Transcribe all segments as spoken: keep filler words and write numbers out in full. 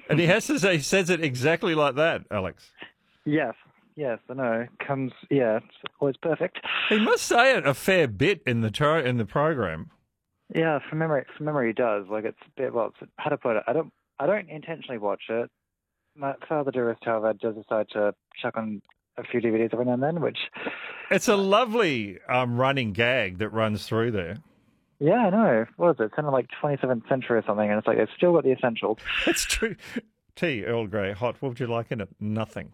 And he has to say, he says it exactly like that, Alex. Yes, yes, I know. Comes, yeah, it's always perfect. He must say it a fair bit in the tro- in the program. Yeah, from memory, from memory, he does. Like it's a bit. Well, it's, how to put it? I don't. I don't intentionally watch it. My father Durist, however, does decide to chuck on a few D V Ds every now and then, which. It's a lovely um, running gag that runs through there. Yeah, I know. What is it? It's kind of like twenty-seventh century or something, and it's like they've still got the essentials. It's true. Tea, Earl Grey, hot. What would you like in it? Nothing.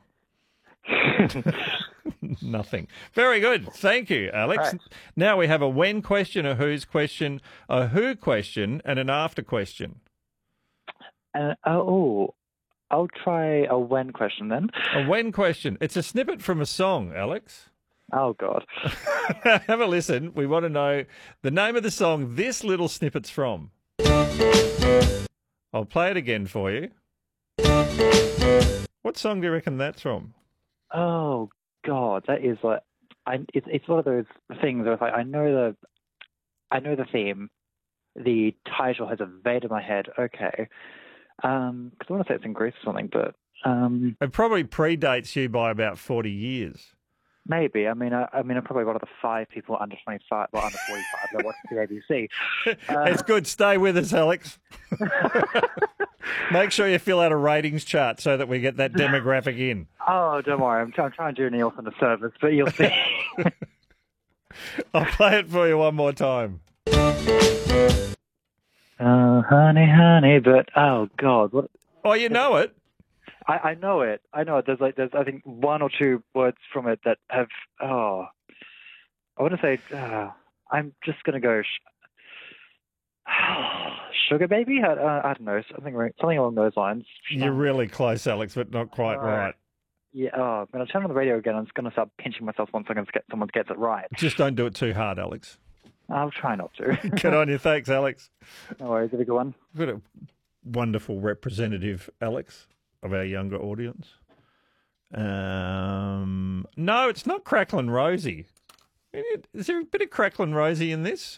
Nothing. Very good. Thank you, Alex. Right. Now we have a when question, a who's question, a who question, and an after question. And oh, I'll try a when question then. A when question. It's a snippet from a song, Alex. Oh God. Have a listen. We want to know the name of the song this little snippet's from. I'll play it again for you. What song do you reckon that's from? Oh God, that is like, I. It's it's one of those things where it's like I know the, I know the theme, the title has evaded my head. Okay, um, because I want to say it's in Greece or something, but um, It probably predates you by about forty years. maybe. I mean, I, I mean, I'm probably one of the five people under twenty-five, well, under forty-five that watch the A B C. Uh, It's good. Stay with us, Alex. Make sure you fill out a ratings chart so that we get that demographic in. Oh, don't worry. I'm, try- I'm trying to do Nielsen a service, but you'll see. I'll play it for you one more time. Oh, honey, honey, but oh God, what? Oh, you know it. I, I know it. I know it. There's like there's I think one or two words from it that have oh, I want to say uh, I'm just gonna go sh- sugar baby. I, uh, I don't know something something along those lines. You're really close, Alex, but not quite right. Yeah. Oh, when I turn on the radio again, I'm just gonna start pinching myself once I can get someone gets it right. Just don't do it too hard, Alex. I'll try not to. Good on you. Thanks, Alex. No worries. Have a good one. We've got a wonderful representative, Alex, of our younger audience. Um, no, it's not Cracklin' Rosie. Is there a bit of Cracklin' Rosie in this?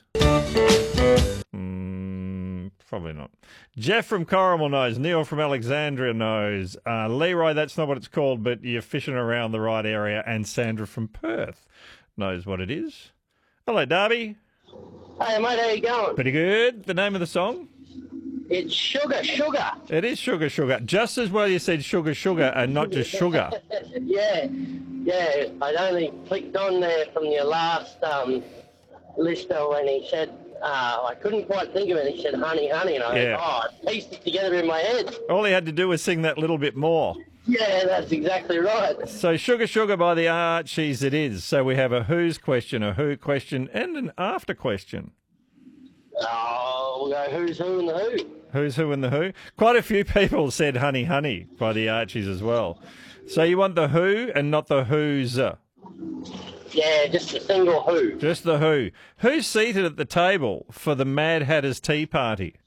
Mm, probably not. Jeff from Corrimal knows. Neil from Alexandria knows. Uh, Leroy, that's not what it's called, but you're fishing around the right area. And Sandra from Perth knows what it is. Hello, Darby. Hey, mate, how you going? Pretty good. The name of the song? It's Sugar, Sugar. It is Sugar, Sugar. Just as well you said Sugar, Sugar and not just sugar. yeah, yeah. I'd only clicked on there from your last um, lister when he said, uh, I couldn't quite think of it. He said, honey, honey. And I Yeah. went, oh, I pieced it together in my head. All he had to do was sing that little bit more. Yeah, that's exactly right. So Sugar, Sugar by the Archies it is. So we have a who's question, a who question, and an after question. Oh, we'll go who's who and the who. Who's who and the who? Quite a few people said Honey Honey by the Archies as well. So you want the who and not the who's. Yeah, just a single who. Just the who. Who's seated at the table for the Mad Hatter's Tea Party?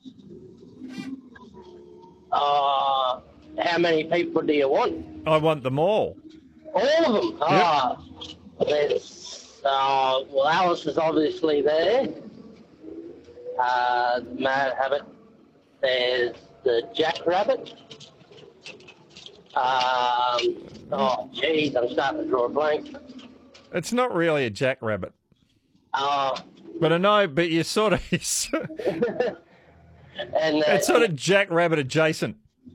Uh, how many people do you want? I want them all. All of them? Ah, there's, uh, well, Alice is obviously there. Uh, Mad Habit. There's the Jackrabbit. Um, oh, geez, I'm starting to draw a blank. It's not really a jackrabbit. Uh, But I know, but you sort of, it's and uh, sort of jackrabbit adjacent.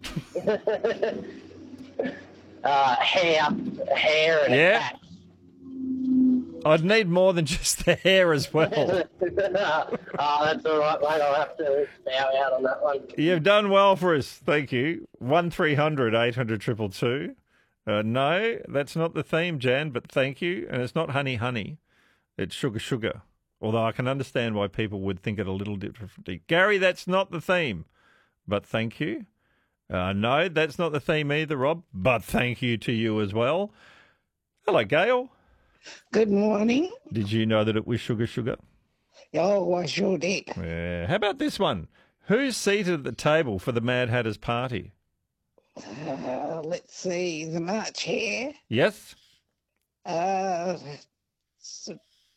uh, hair, hair and Yeah. a cat. I'd need more than just the hair as well. Oh, that's all right, mate. I'll have to bow out on that one. You've done well for us. Thank you. one three hundred eight hundred two two two. Uh, no, that's not the theme, Jan, but thank you. And it's not Honey Honey. It's Sugar Sugar. Although I can understand why people would think it a little differently. Gary, that's not the theme, but thank you. Uh, no, that's not the theme either, Rob, but thank you to you as well. Hello, Gail. Good morning. Did you know that it was Sugar Sugar? Oh, I sure did. Yeah. How about this one? Who's seated at the table for the Mad Hatter's party? Uh, let's see, the March Hare. Yes? Uh, s-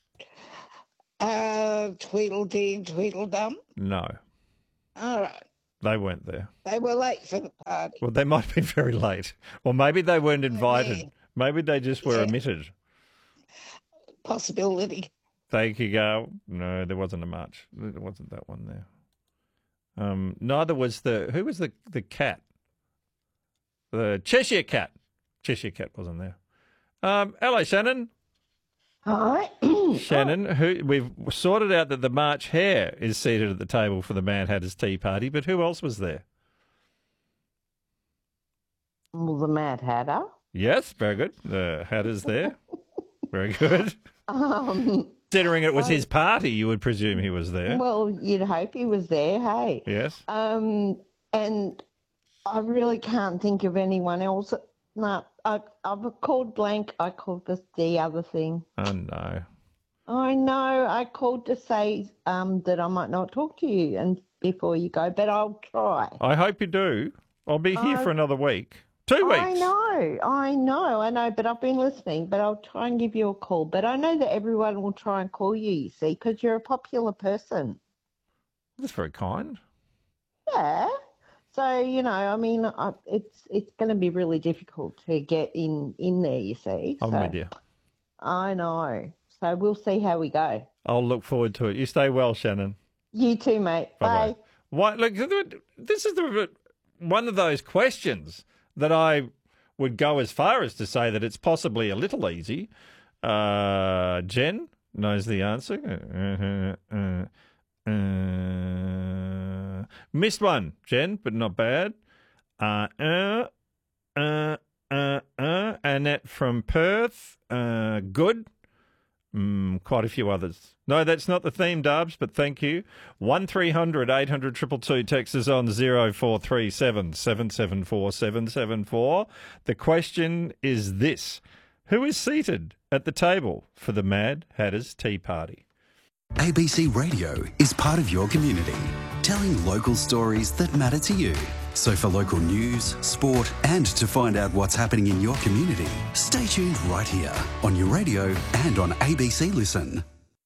uh, Tweedledee and Tweedledum. No. All right. They weren't there. They were late for the party. Well, they might have been very late. Or maybe they weren't invited. Yeah. Maybe they just were Yeah. omitted. Possibility. Thank you, Gail. No, there wasn't a march. There wasn't that one there. Um, neither was the, who was the, the cat? The Cheshire Cat. Cheshire Cat wasn't there. Um, hello, Shannon. Hi. Shannon, who we've sorted out that the March Hare is seated at the table for the Mad Hatter's Tea Party, but who else was there? Well, the Mad Hatter. Yes, very good. The Hatter's there. Very good. Um, Considering it was his party, you would presume he was there. well, you'd hope he was there, hey? Yes. Um, and I really can't think of anyone else. No, I, I've called blank. I called this the other thing. Oh, no. I know. I called to say um, that I might not talk to you and before you go, but I'll try. I hope you do. I'll be here I- for another week. Two weeks. I know, I know, I know, but I've been listening, but I'll try and give you a call. But I know that everyone will try and call you, you see, because you're a popular person. That's very kind. Yeah. So, you know, I mean, I, it's it's going to be really difficult to get in, in there, you see. I'm so, with you. I know. So we'll see how we go. I'll look forward to it. You stay well, Shannon. You too, mate. Bye-bye. Bye. Why, look, this is the, one of those questions that I would go as far as to say that it's possibly a little easy. Uh, Jen knows the answer. Uh, uh, uh, missed one, Jen, but not bad. Uh, uh, uh, uh, uh, Annette from Perth. Uh, good. Mm, quite a few others. No, that's not the theme, Dubs, but thank you. one three hundred eight hundred two two two. Text us on zero four three seven seven seven four seven seven four. The question is this. Who is seated at the table for the Mad Hatter's Tea Party? A B C Radio is part of your community, telling local stories that matter to you. So for local news, sport, and to find out what's happening in your community, stay tuned right here on your radio and on A B C Listen.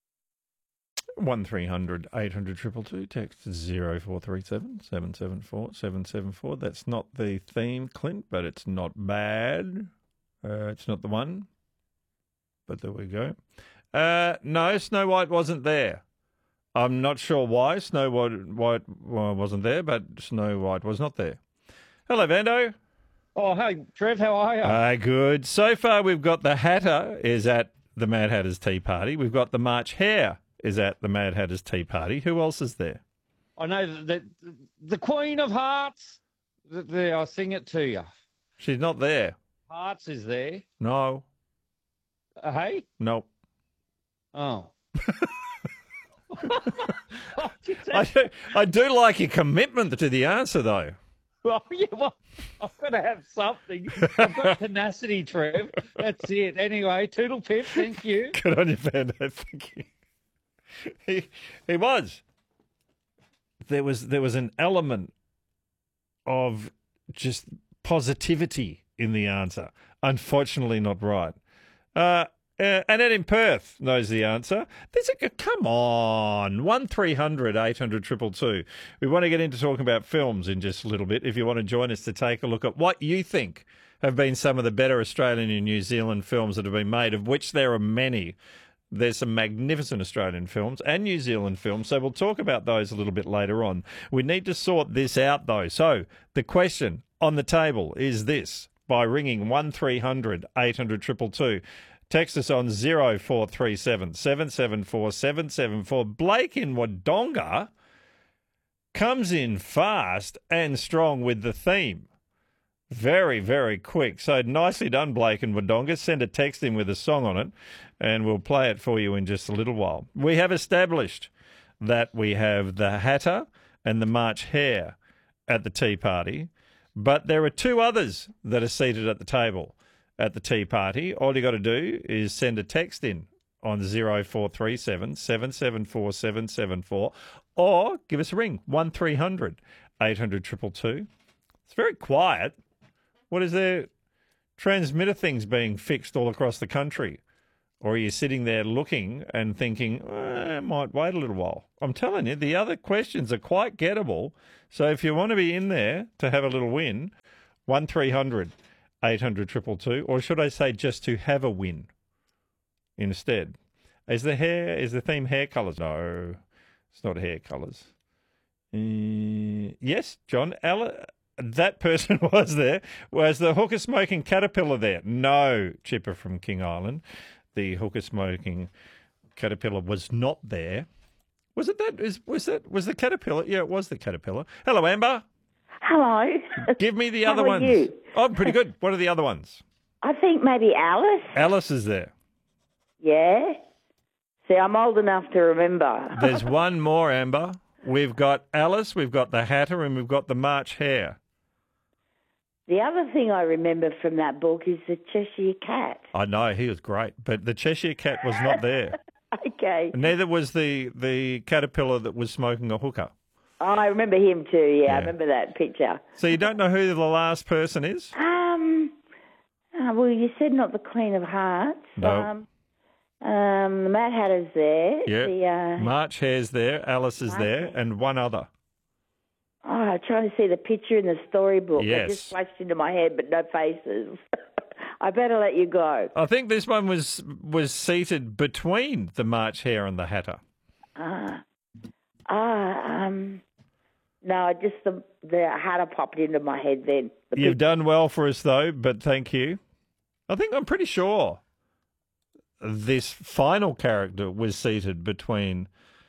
one three hundred eight hundred two two two. Text zero four three seven seven seven four seven seven four. That's not the theme, Clint, but it's not bad. Uh, it's not the one, but there we go. Uh, no, Snow White wasn't there. I'm not sure why Snow White, White well, wasn't there, but Snow White was not there. Hello, Vando. Oh, hey, Trev, how are you? Ah, good. So far, we've got the Hatter is at the Mad Hatter's Tea Party. We've got the March Hare is at the Mad Hatter's Tea Party. Who else is there? I know that the, the Queen of Hearts, th- there, I'll sing it to you. She's not there. Hearts is there. No. Uh, hey? Nope. Oh. I do, I do like your commitment to the answer, though. Well, yeah, well, I've got to have something. I've got tenacity, Trev. That's it. Anyway, toodle pip, thank you. Good on you, Vando. Thank you. He, he was. There was there was an element of just positivity in the answer. Unfortunately, not right. Uh, uh, Annette in Perth knows the answer. There's a come on, one three hundred eight hundred two two two. We want to get into talking about films in just a little bit. If you want to join us to take a look at what you think have been some of the better Australian and New Zealand films that have been made, of which there are many. There's some magnificent Australian films and New Zealand films, so we'll talk about those a little bit later on. We need to sort this out, though. So the question on the table is this, by ringing one three hundred eight hundred two two two. Text us on zero four three seven seven seven four seven seven four. Blake in Wodonga comes in fast and strong with the theme. Very, very quick. So nicely done, Blake and Wodonga. Send a text in with a song on it, and we'll play it for you in just a little while. We have established that we have the Hatter and the March Hare at the tea party, but there are two others that are seated at the table at the tea party. All you got to do is send a text in on zero four three seven seven seven four seven seven four or give us a ring, one three hundred eight hundred two two two. It's very quiet. What is there? Transmitter things being fixed all across the country. Or are you sitting there looking and thinking, eh, I might wait a little while? I'm telling you, the other questions are quite gettable. So if you want to be in there to have a little win, one three hundred eight hundred two two two, or should I say just to have a win instead? Is the hair, is the theme hair colours? No, it's not hair colours. Uh, yes, John, Ella, that person was there. Was the hooker smoking caterpillar there? No, Chipper from King Island. The hooker smoking caterpillar was not there. Was it that? Is was that? Was the caterpillar? Yeah, it was the caterpillar. Hello, Amber. Hello. Give me the How other are ones. you? Oh, pretty good. What are the other ones? I think maybe Alice. Alice is there. Yeah. See, I'm old enough to remember. There's one more, Amber. We've got Alice, we've got the Hatter, and we've got the March Hare. The other thing I remember from that book is the Cheshire Cat. I know, he was great, but the Cheshire Cat was not there. Okay. Neither was the, the caterpillar that was smoking a hookah. Oh, I remember him too. Yeah, Yeah. I remember that picture. So you don't know who the last person is? Um. uh, well, you said not the Queen of Hearts. No. Um. Um. The Mad Hatter's there. Yeah. The, uh, March Hare's there, Alice is March there, Hare. and one other. oh, I'm trying to see the picture in the storybook. It Yes. just flashed into my head, but no faces. I better let you go. I think this one was was seated between the March Hare and the Hatter. Ah. Ah. Um. No, just the the Hatter popped into my head then. The You've pic- done well for us, though, but thank you. I think I'm pretty sure this final character was seated between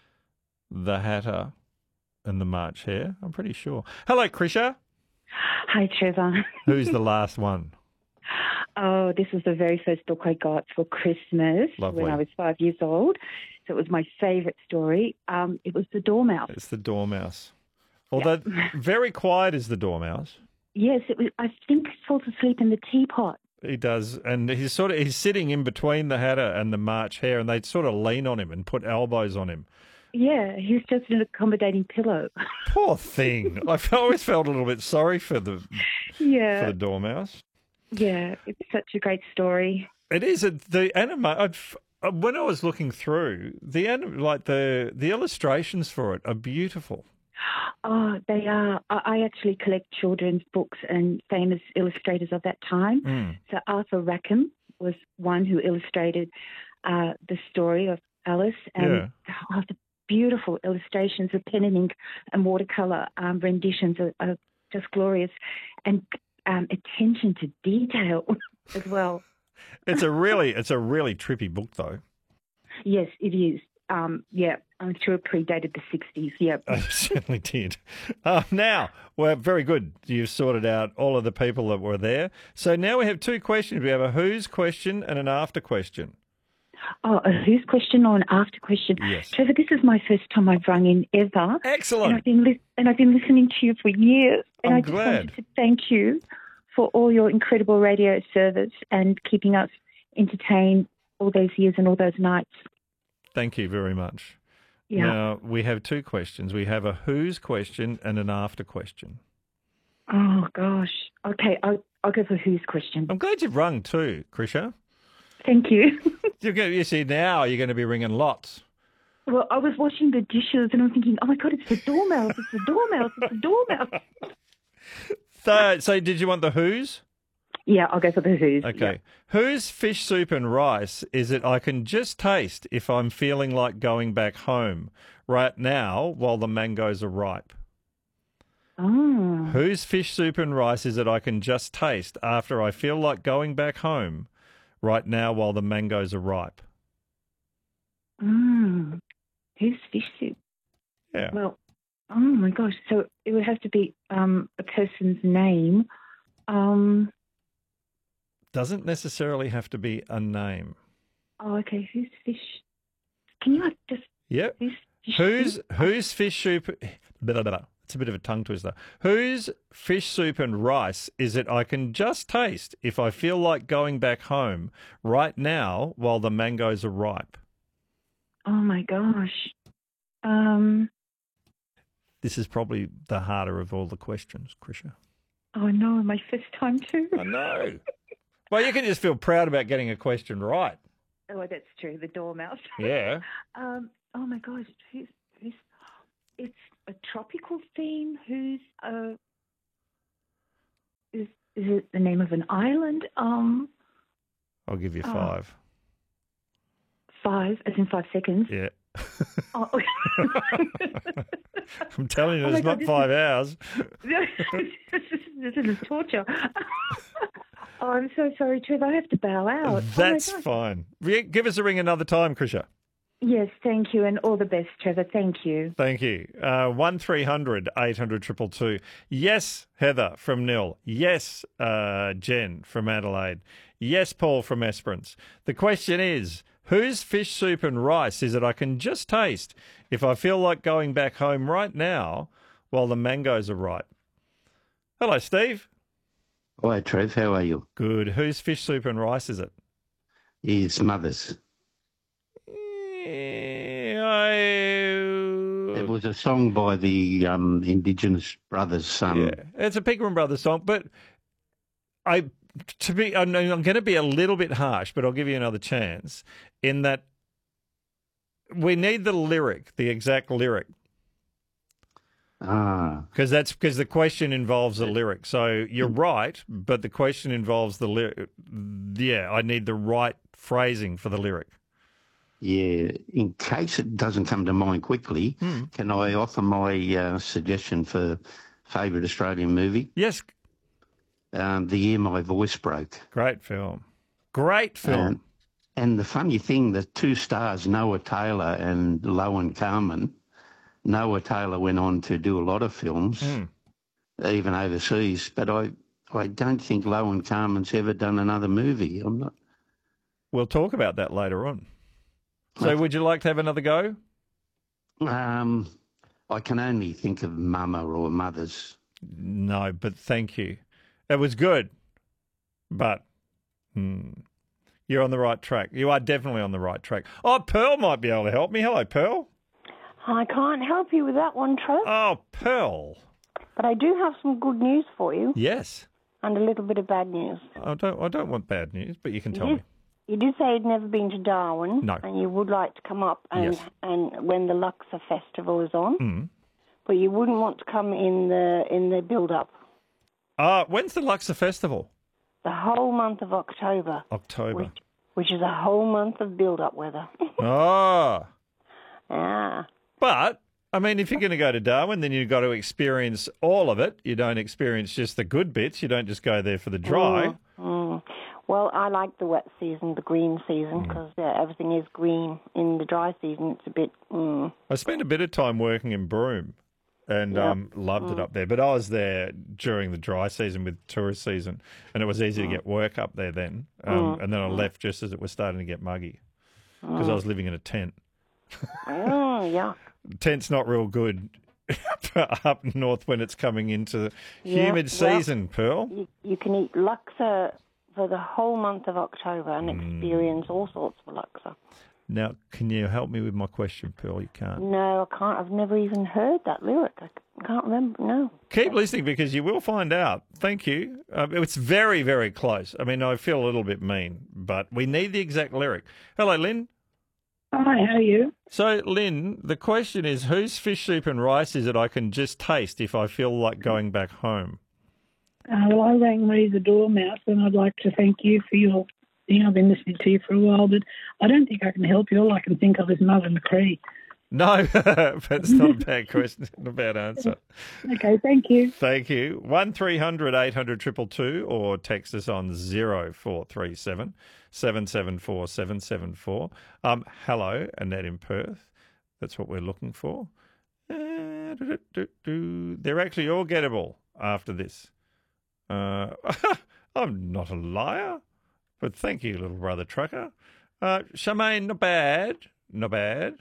the Hatter and the March Hare. I'm pretty sure. Hello, Krisha. Hi, Trevor. Who's the last one? Oh, this was the very first book I got for Christmas Lovely. when I was five years old. So it was my favourite story. Um, it was The Dormouse. It's the Dormouse. Although very quiet is the Dormouse. Yes, it was. I think he falls asleep in the teapot. He does, and he's sort of he's sitting in between the Hatter and the March Hare, and they sort of lean on him and put elbows on him. Yeah, he was just an accommodating pillow. Poor thing. I always felt a little bit sorry for the Yeah, for the Dormouse. yeah, it's such a great story. It is a, the anime. I've, when I was looking through the anim, like the the illustrations for it are beautiful. Oh, they are. I I actually collect children's books and famous illustrators of that time. Mm. So Arthur Rackham was one who illustrated uh, the story of Alice, and oh, the beautiful illustrations of pen and ink and watercolour um, renditions are, are just glorious, and um, attention to detail as well. It's a really it's a really trippy book though. Yes, it is. Um, yeah, I'm sure it predated the sixties. Yeah. I certainly did. Uh, now, well, very good. You've sorted out all of the people that were there. So now we have two questions. We have a who's question and an after question. Oh, a who's question or an after question? Yes. Trevor, this is my first time I've rung in ever. Excellent. And I've been, li- and I've been listening to you for years. And I'm I just glad. wanted to thank you for all your incredible radio service and keeping us entertained all those years and all those nights. Thank you very much. Yeah. Now, we have two questions. We have a who's question and an after question. Oh, gosh. Okay, I'll, I'll go for who's question. I'm glad you've rung too, Krisha. Thank you. You're going, you see, now you're going to be ringing lots. Well, I was washing the dishes and I'm thinking, oh, my God, it's the dormouse. It's the dormouse. It's the dormouse. So, so did you want the who's? Yeah, I'll go for the who's. Okay. Whose fish soup and rice is it I can just taste if I'm feeling like going back home right now while the mangoes are ripe? Oh. Whose fish soup and rice is it I can just taste after I feel like going back home right now while the mangoes are ripe? Mm. Who's fish soup? Yeah. Well, oh my gosh. So it would have to be um, a person's name. Um, Doesn't necessarily have to be a name. oh, okay. Who's fish? Can you like, just... Yep. Who's fish Who's soup? whose fish soup? Blah, blah, blah. It's a bit of a tongue twister. Whose fish soup and rice is it I can just taste if I feel like going back home right now while the mangoes are ripe? Oh my gosh. Um. This is probably the harder of all the questions, Krisha. Oh no, my first time too. I know. Well, you can just feel proud about getting a question right. Oh, that's true. The dormouse. Yeah. um. Oh my gosh. Who's who's? It's a tropical theme. Who's uh? Is is it the name of an island? Um. I'll give you Oh. five. Five, as in five seconds. Yeah. Oh. I'm telling you, Oh it's my God, not this five is- hours. this, is, this is torture. Oh, I'm so sorry, Trev. I have to bow out. That's oh my gosh. fine. Re- Give us a ring another time, Krisha. Yes, thank you, and all the best, Trevor. Thank you. Thank you. Uh, one three hundred eight hundred two two two. Yes, Heather from Nil. Yes, uh, Jen from Adelaide. Yes, Paul from Esperance. The question is, whose fish soup and rice is it I can just taste if I feel like going back home right now while the mangoes are ripe? Hello, Steve. Hi, Trev. How are you? Good. Whose fish soup and rice is it? His mother's. Yeah, I... It was a song by the um, Indigenous Brothers. Um, Yeah, it's a Pegram Brothers song, but I, to be, I'm, I'm going to be a little bit harsh, but I'll give you another chance in that we need the lyric, the exact lyric, Ah, because that's because the question involves a lyric. So you're right, but the question involves the lyric. Yeah, I need the right phrasing for the lyric. yeah. In case it doesn't come to mind quickly, Hmm. can I offer my uh, suggestion for favourite Australian movie? Yes, Um, The Year My Voice Broke. great film. Great film. Um, and the funny thing, the two stars, Noah Taylor and Lowen Carmen, Noah Taylor went on to do a lot of films, Hmm. even overseas, but I, I don't think Lowen Carmen's ever done another movie. I'm not. We'll talk about that later on. So would you like to have another go? Um, I can only think of Mama or Mothers. No, but thank you. It was good, but hmm, you're on the right track. You are definitely on the right track. Oh, Pearl might be able to help me. Hello, Pearl. I can't help you with that one, Trev. Oh, Pearl. But I do have some good news for you Yes. and a little bit of bad news. I don't. I don't want bad news, but you can tell you me. did, you did say you'd never been to Darwin. No. And you would like to come up and, Yes. and when the Luxor Festival is on. Mm. But you wouldn't want to come in the in the build-up. Uh, when's the Luxor Festival? The whole month of October, October. which, which is a whole month of build-up weather. Ah. Ah. But, I mean, if you're going to go to Darwin, then you've got to experience all of it. You don't experience just the good bits. You don't just go there for the dry. Mm, mm. Well, I like the wet season, the green season, because yeah, everything is green. In the dry season, it's a bit... Mm. I spent a bit of time working in Broome and Yep. um, loved it Mm. up there. But I was there during the dry season with tourist season, and it was easy Mm. to get work up there then. Um, Mm. And then I Mm. left just as it was starting to get muggy because I Mm. was living in a tent. Oh, yeah. Tent's not real good up north when it's coming into Yeah, humid well, season, Pearl. You, you can eat Luxor for the whole month of October and Mm. experience all sorts of Luxor. Now, can you help me with my question, Pearl? You can't. No, I can't. I've never even heard that lyric. I c- can't remember. No. Keep listening because you will find out. Thank you. Um, it's very, very close. I mean, I feel a little bit mean, but we need the exact lyric. Hello, Lynn. Hi, how are you? So, Lynn, the question is, whose fish soup and rice is it I can just taste if I feel like going back home? Uh, well, I rang Marie the Dormouse, and I'd like to thank you for your thing. I've been listening to you for a while, but I don't think I can help you. All I can think of is Mother McCree. No, but it's not a bad question, not a bad answer. Okay, thank you. Thank you. one three hundred eight hundred two two two or text us on zero four three seven seven seven four seven seven four. Um, hello, Annette in Perth. That's what we're looking for. Uh, do, do, do. They're actually all gettable after this. Uh, I'm not a liar, but thank you, little brother trucker. Uh, Charmaine, not bad, not bad.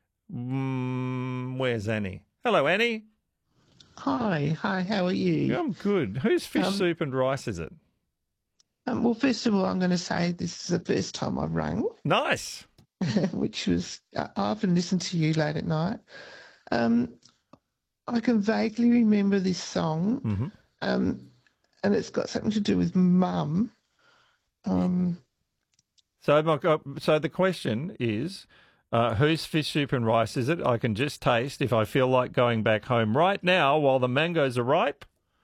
Mm, where's Annie? Hello, Annie. Hi, hi, how are you? I'm good. Whose fish Um, soup and rice is it? Um, well, first of all, I'm going to say this is the first time I've rung. Nice. Which was, I often listen to you late at night. Um, I can vaguely remember this song, Mm-hmm. um, and it's got something to do with mum. Um, So, my, so the question is, uh, whose fish soup and rice is it? I can just taste if I feel like going back home right now while the mangoes are ripe.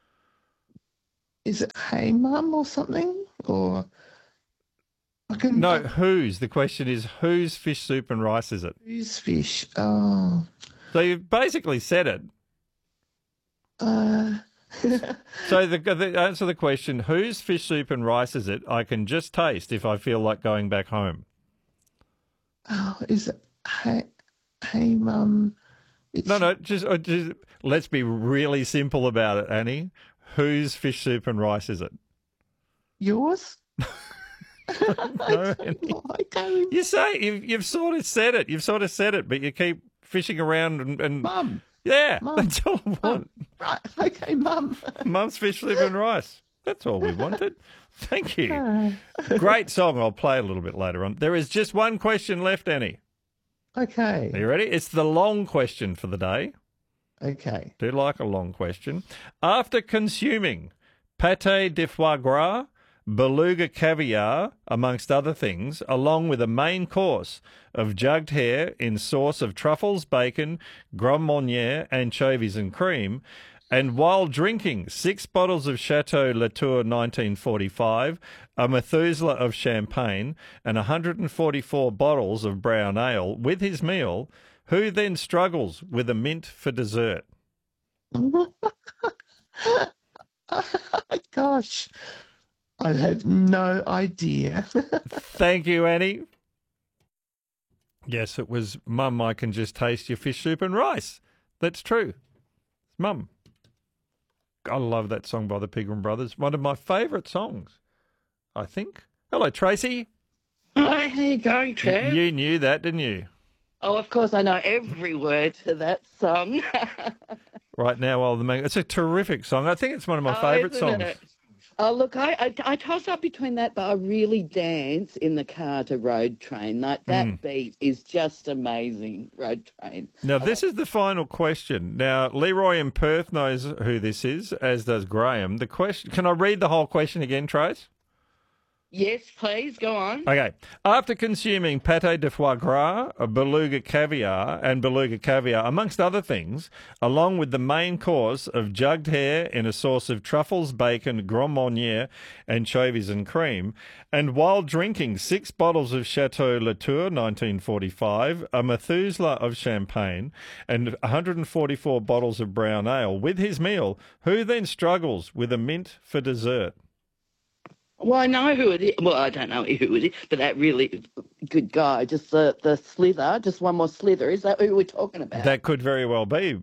Is it Hey Mum or something? Or I can No, whose? The question is, whose fish soup and rice is it? Whose fish? Oh. So you've basically said it. Uh. So the, the answer to the question, whose fish soup and rice is it? I can just taste if I feel like going back home. Oh, is it Hey, hey Mum? It's... No, no, just, uh, just let's be really simple about it, Annie. Whose fish soup and rice is it? Yours? No, Annie. You say you've, you've sort of said it. You've sort of said it, but you keep fishing around and, and Mum. Yeah, Mum. that's all I want. Right, okay, Mum. Mum's fish soup and rice. That's all we wanted. Thank you. Great song. I'll play a little bit later on. There is just one question left, Annie. Okay. Are you ready? It's the long question for the day. Okay. Do like a long question. After consuming pâté de foie gras, beluga caviar, amongst other things, along with a main course of jugged hare in sauce of truffles, bacon, Grand Marnier, anchovies and cream, and while drinking six bottles of Chateau Latour nineteen forty-five, a Methuselah of champagne, and one hundred forty-four bottles of brown ale with his meal, who then struggles with a mint for dessert? Gosh. I have no idea. Thank you, Annie. Yes, it was Mum, I can just taste your fish soup and rice. That's true. It's Mum. I love that song by the Pegram Brothers. One of my favourite songs, I think. Hello, Tracy. Hi, how you going, Trev? You knew that, didn't you? Oh, of course, I know every word to that song. Right now, while the man- it's a terrific song. I think it's one of my Oh, favourite isn't songs. it? Oh, look, I, I I toss up between that, but I really dance in the car to Road Train. Like that Mm. beat is just amazing, Road Train. Now, this is the final question. Now, Leroy in Perth knows who this is, as does Graham. The question, can I read the whole question again, Trace? Yes, please, go on. Okay. After consuming pâté de foie gras, a beluga caviar, and beluga caviar, amongst other things, along with the main course of jugged hare in a sauce of truffles, bacon, Grand Marnier, anchovies and cream, and while drinking six bottles of Chateau Latour nineteen forty-five, a Methuselah of champagne, and one hundred forty-four bottles of brown ale with his meal, who then struggles with a mint for dessert? Well, I know who it is. Well, I don't know who it is, but that really good guy. Just the, the slither, just one more slither. Is that who we're talking about? That could very well be.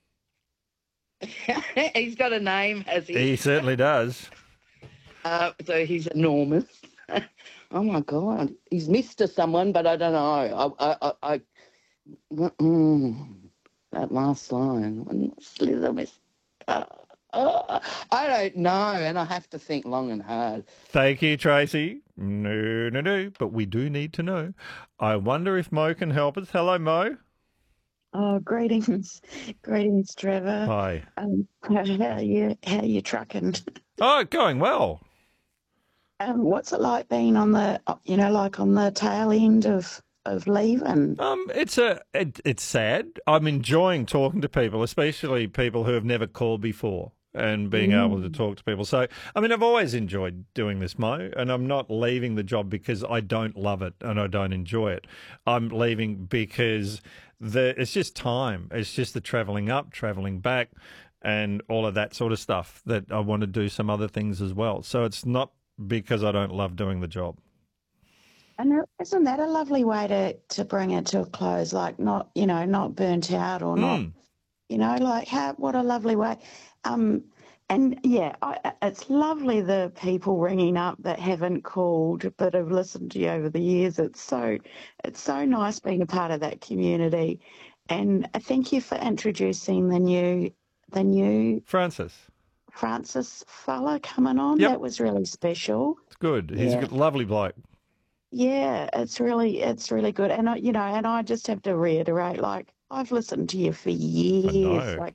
He's got a name, has he? He certainly does. Uh, so he's enormous. Oh, my God. He's Mister someone, but I don't know. I, I, I, I mm, that last line. Slither, Miss. Uh, uh, I don't know, and I have to think long and hard. Thank you, Tracy. No, no, no, but we do need to know. I wonder if Mo can help us. Hello, Mo. Oh, greetings, greetings, Trevor. Hi. Um, how, how you how you trucking? Oh, going well. Um, what's it like being on the you know like on the tail end of of leaving? Um, it's a it, it's sad. I'm enjoying talking to people, especially people who have never called before, and being Mm. able to talk to people. So, I mean, I've always enjoyed doing this, Mo, and I'm not leaving the job because I don't love it and I don't enjoy it. I'm leaving because the it's just time. It's just the travelling up, travelling back, and all of that sort of stuff that I want to do some other things as well. So it's not because I don't love doing the job. And isn't that a lovely way to, to bring it to a close? Like not, you know, not burnt out or not, Mm. you know, like how, what a lovely way. Um, and yeah, I, it's lovely the people ringing up that haven't called but have listened to you over the years. It's so, it's so nice being a part of that community. And thank you for introducing the new, the new Francis. Francis fella coming on. Yep. That was really special. It's good. He's Yeah. a good, lovely bloke. Yeah, it's really, it's really good. And, I, you know, and I just have to reiterate, like, I've listened to you for years. know. Like,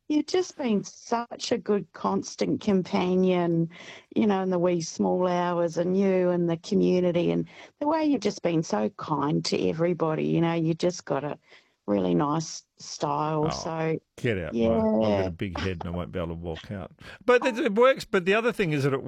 you've just been such a good constant companion, you know, in the wee small hours, and you and the community, and the way you've just been so kind to everybody. You know, you just got a really nice style. Oh, so Get out, yeah. mate. I've got a big head and I won't be able to walk out. But it, it works. But the other thing is that it